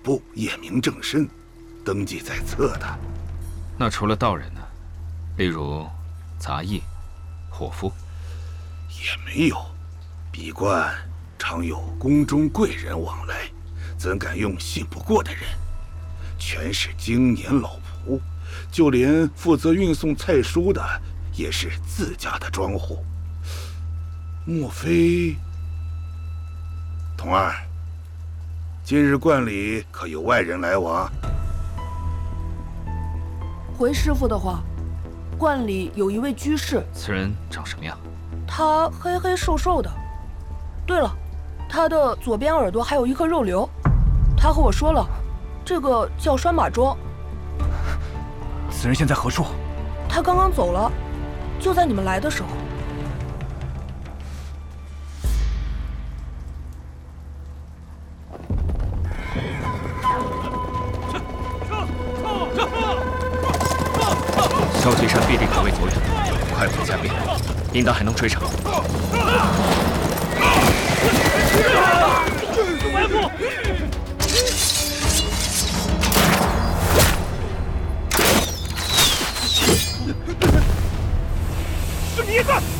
部验明正身，登记在册的。 那除了道人呢？例如杂役、伙夫？ 也没有。笔观常有宫中贵人往来，怎敢用信不过的人？全是经年老仆，就连负责运送菜蔬的也是自家的庄户。莫非……童儿，今日观里可有外人来往？ 回师傅的话，观里有一位居士。 此人长什么样？ 他黑黑瘦瘦的。对了，他的左边耳朵还有一颗肉瘤。他和我说了，这个叫拴马桩。 此人现在何处？ 他刚刚走了，就在你们来的时候。 萧铁山必定还未走远，快步加鞭，应当还能追上。 埋伏！是你一个！